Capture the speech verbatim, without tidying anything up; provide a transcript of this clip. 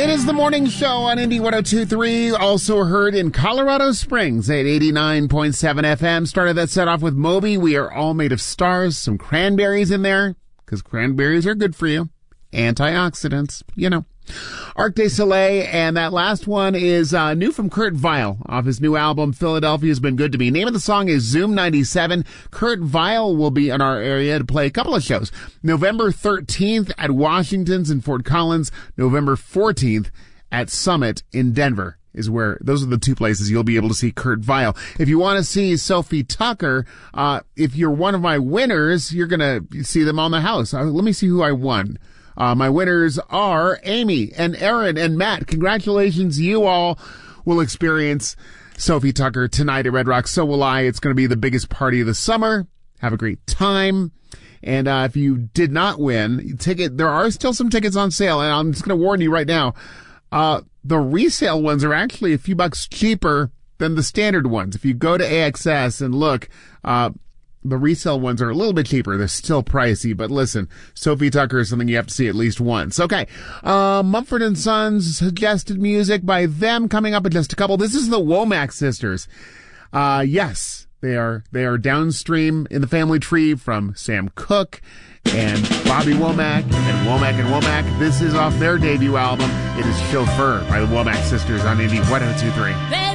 It is the morning show on Indie one oh two point three, also heard in Colorado Springs at eighty-nine point seven F M. Started that set off with Moby, We Are All Made of Stars, some cranberries in there, because cranberries are good for you. Antioxidants, you know. Arc de Soleil, and that last one is uh, new from Kurt Vile off his new album, Philadelphia's Been Good to Me. Name of the song is Zoom ninety-seven. Kurt Vile will be in our area to play a couple of shows. November thirteenth at Washington's in Fort Collins. November fourteenth at Summit in Denver is where, those are the two places you'll be able to see Kurt Vile. If you want to see Sophie Tucker, uh, if you're one of my winners, you're going to see them on the house. Uh, let me see who I won. Uh, my winners are Amy and Aaron and Matt. Congratulations. You all will experience Sophie Tucker tonight at Red Rock. So will I. It's going to be the biggest party of the summer. Have a great time. And, uh, if you did not win, ticket, there are still some tickets on sale. And I'm just going to warn you right now. Uh, the resale ones are actually a few bucks cheaper than the standard ones. If you go to A X S and look, uh, the resale ones are a little bit cheaper. They're still pricey, but listen, Sophie Tucker is something you have to see at least once. Okay. Uh, Mumford and Sons suggested music by them coming up in just a couple. This is the Womack sisters. Uh, yes, they are, they are downstream in the family tree from Sam Cooke and Bobby Womack and Womack and Womack. This is off their debut album. It is Chauffeur by the Womack sisters on Indie one oh two point three.